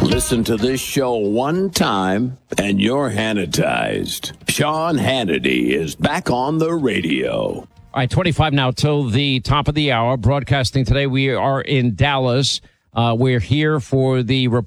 Listen to this show one time and you're Hannitized. Sean Hannity is back on the radio. All right, 25 now till the top of the hour. Broadcasting today, we are in Dallas. We're here for the